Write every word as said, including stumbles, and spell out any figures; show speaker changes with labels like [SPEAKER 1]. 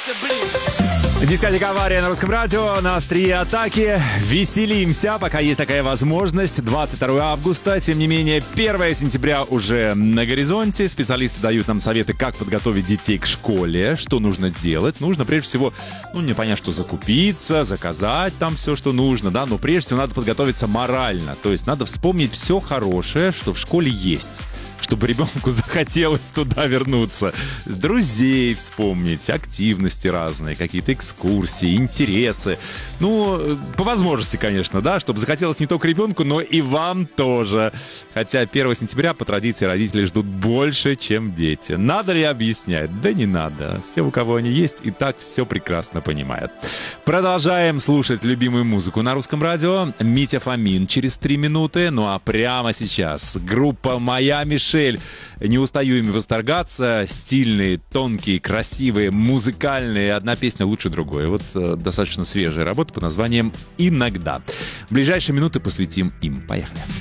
[SPEAKER 1] Дискотека «Авария» на Русском радио. На острие атаки. Веселимся, пока есть такая возможность. двадцать второго августа. Тем не менее, первого сентября уже на горизонте. Специалисты дают нам советы, как подготовить детей к школе. Что нужно сделать? Нужно, прежде всего, ну, не понять, что закупиться, заказать там все, что нужно, да. Но прежде всего надо подготовиться морально. То есть надо вспомнить все хорошее, что в школе есть, чтобы ребенку захотелось туда вернуться. С друзей вспомнить, активности разные, какие-то экскурсии, интересы. Ну, по возможности, конечно, да, чтобы захотелось не только ребенку, но и вам тоже. Хотя первого сентября по традиции родители ждут больше, чем дети. Надо ли объяснять? Да не надо. Все, у кого они есть, и так все прекрасно понимают. Продолжаем слушать любимую музыку на Русском радио. Митя Фомин через три минуты. Ну а прямо сейчас группа «Моя Мишель». Не устаю ими восторгаться. Стильные, тонкие, красивые, музыкальные. Одна песня лучше другой. Вот э, достаточно свежая работа под названием «Иногда». В ближайшие минуты посвятим им. Поехали.